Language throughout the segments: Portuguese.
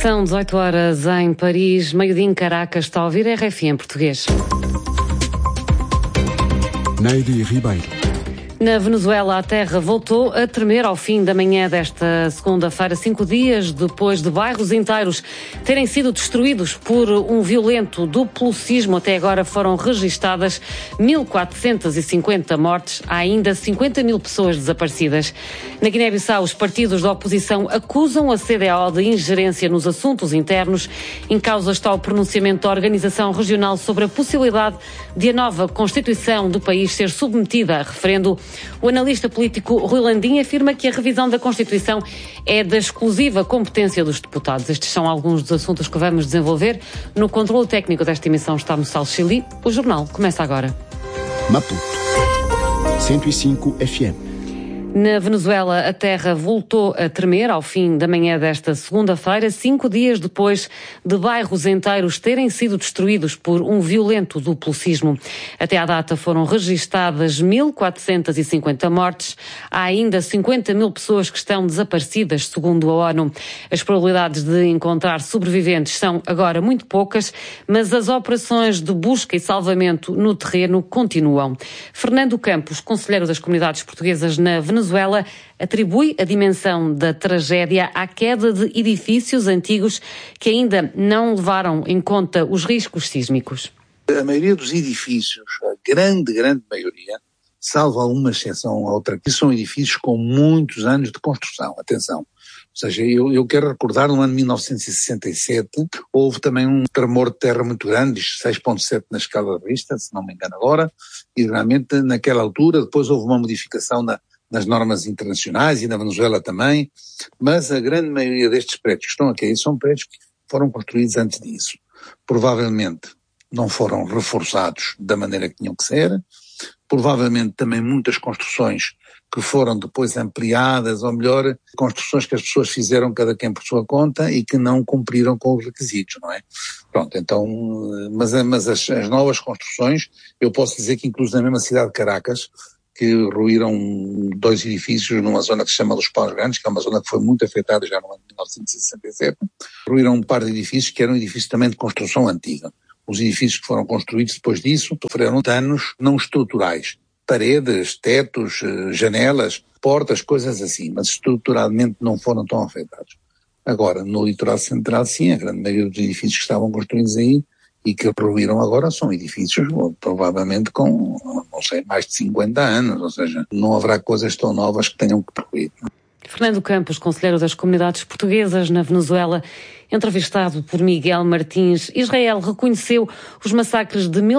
São 18 horas em Paris, meio-dia em Caracas. Está a ouvir RFI em português. Neide Ribeiro. Na Venezuela, a terra voltou a tremer ao fim da manhã desta segunda-feira, 5 dias depois de bairros inteiros terem sido destruídos por um violento duplo sismo. Até agora foram registadas 1.450 mortes, há ainda 50 mil pessoas desaparecidas. Na Guiné-Bissau, os partidos da oposição acusam a CDAO de ingerência nos assuntos internos. Em causa está o pronunciamento da Organização Regional sobre a possibilidade de a nova Constituição do país ser submetida a referendo. O analista político Rui Landim afirma que a revisão da Constituição é da exclusiva competência dos deputados. Estes são alguns dos assuntos que vamos desenvolver. No controle técnico desta emissão está Moçal Chili. O jornal começa agora. Maputo 105 FM. Na Venezuela, a terra voltou a tremer ao fim da manhã desta segunda-feira, 5 dias depois de bairros inteiros terem sido destruídos por um violento duplo sismo. Até à data foram registadas 1.450 mortes. Há ainda 50 mil pessoas que estão desaparecidas, segundo a ONU. As probabilidades de encontrar sobreviventes são agora muito poucas, mas as operações de busca e salvamento no terreno continuam. Fernando Campos, conselheiro das comunidades portuguesas na Venezuela, atribui a dimensão da tragédia à queda de edifícios antigos que ainda não levaram em conta os riscos sísmicos. A maioria dos edifícios, a grande maioria, salvo alguma exceção ou outra, que são edifícios com muitos anos de construção. Atenção. Ou seja, eu quero recordar, no ano de 1967, houve também um tremor de terra muito grande, 6.7 na escala de Richter, se não me engano agora, e realmente naquela altura, depois houve uma modificação nas normas internacionais e na Venezuela também, mas a grande maioria destes prédios que estão aqui são prédios que foram construídos antes disso. Provavelmente não foram reforçados da maneira que tinham que ser, provavelmente também muitas construções que foram depois ampliadas, ou melhor, construções que as pessoas fizeram cada quem por sua conta e que não cumpriram com os requisitos, não é? Pronto, então, mas as novas construções, eu posso dizer que inclusive na mesma cidade de Caracas, que ruíram 2 edifícios numa zona que se chama Los Paus Grandes, que é uma zona que foi muito afetada já no ano de 1967, ruíram um par de edifícios que eram edifícios também de construção antiga. Os edifícios que foram construídos depois disso sofreram danos não estruturais, paredes, tetos, janelas, portas, coisas assim, mas estruturalmente não foram tão afetados. Agora, no litoral central, sim, a grande maioria dos edifícios que estavam construídos aí e que ruíram agora são edifícios provavelmente com, não sei, mais de 50 anos, ou seja, não haverá coisas tão novas que tenham que ruir. Fernando Campos, conselheiro das comunidades portuguesas na Venezuela, entrevistado por Miguel Martins. Israel reconheceu os massacres de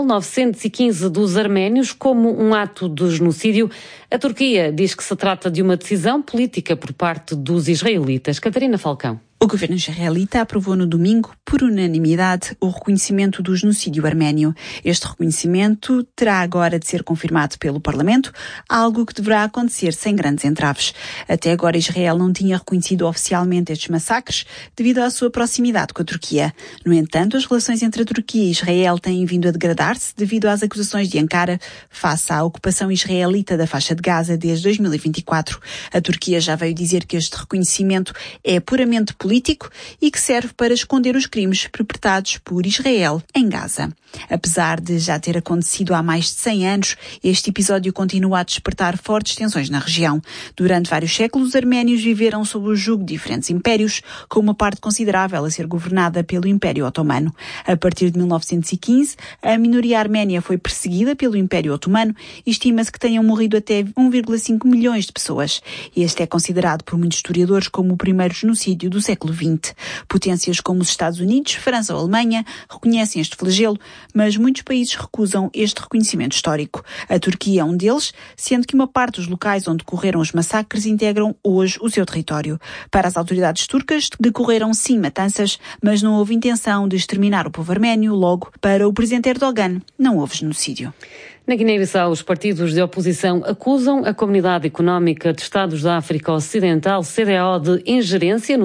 1915 dos arménios como um ato de genocídio. A Turquia diz que se trata de uma decisão política por parte dos israelitas. Catarina Falcão. O governo israelita aprovou no domingo, por unanimidade, o reconhecimento do genocídio arménio. Este reconhecimento terá agora de ser confirmado pelo Parlamento, algo que deverá acontecer sem grandes entraves. Até agora, Israel não tinha reconhecido oficialmente estes massacres devido à sua proximidade com a Turquia. No entanto, as relações entre a Turquia e Israel têm vindo a degradar-se devido às acusações de Ankara face à ocupação israelita da faixa de Gaza desde 2024. A Turquia já veio dizer que este reconhecimento é puramente político e que serve para esconder os crimes perpetrados por Israel em Gaza. Apesar de já ter acontecido há mais de 100 anos, este episódio continua a despertar fortes tensões na região. Durante vários séculos, os arménios viveram sob o jugo de diferentes impérios, com uma parte considerável a ser governada pelo Império Otomano. A partir de 1915, a minoria arménia foi perseguida pelo Império Otomano e estima-se que tenham morrido até 1,5 milhões de pessoas. Este é considerado por muitos historiadores como o primeiro genocídio do século XX. Potências como os Estados Unidos, França ou Alemanha reconhecem este flagelo, mas muitos países recusam este reconhecimento histórico. A Turquia é um deles, sendo que uma parte dos locais onde decorreram os massacres integram hoje o seu território. Para as autoridades turcas, decorreram sim matanças, mas não houve intenção de exterminar o povo arménio. Logo, para o presidente Erdogan, não houve genocídio. Na Guiné-Bissau, os partidos de oposição acusam a Comunidade Económica de Estados da África Ocidental, CDAO, de ingerência nos assuntos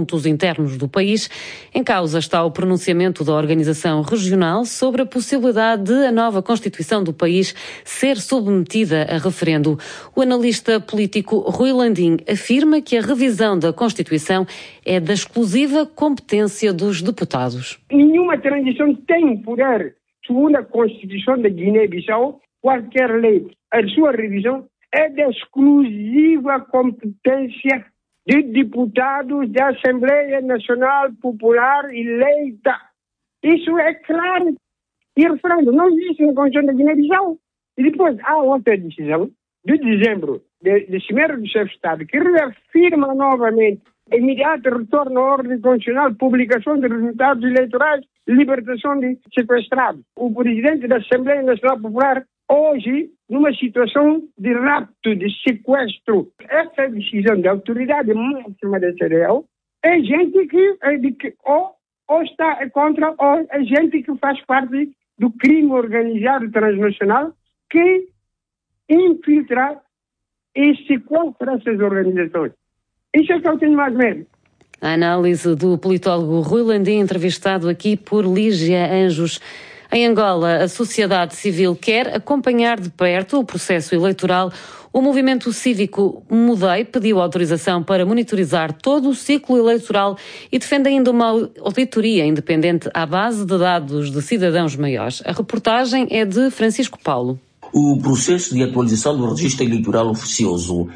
assuntos internos do país. Em causa está o pronunciamento da organização regional sobre a possibilidade de a nova Constituição do país ser submetida a referendo. O analista político Rui Landim afirma que a revisão da Constituição é da exclusiva competência dos deputados. Nenhuma transição tem poder. Segundo a Constituição da Guiné-Bissau, qualquer lei, a sua revisão é da exclusiva competência de deputados da Assembleia Nacional Popular eleita. Isso é claro. E referendo não existe na Constituição da Guiné-Bissau. E depois há outra decisão de dezembro de Cimeira do Chefe de Estado que reafirma novamente imediato retorno à ordem constitucional, publicação de resultados eleitorais, libertação de sequestrados. O presidente da Assembleia Nacional Popular, hoje, numa situação de rapto, de sequestro, essa decisão da autoridade máxima da CDAO é gente que ou está contra ou é gente que faz parte do crime organizado transnacional que infiltra e sequestra essas organizações. Isso é que eu tenho mais medo. A análise do politólogo Rui Landim, entrevistado aqui por Lígia Anjos. Em Angola, a sociedade civil quer acompanhar de perto o processo eleitoral. O movimento cívico Mudei pediu autorização para monitorizar todo o ciclo eleitoral e defende ainda uma auditoria independente à base de dados de cidadãos maiores. A reportagem é de Francisco Paulo. O processo de atualização do registro eleitoral oficioso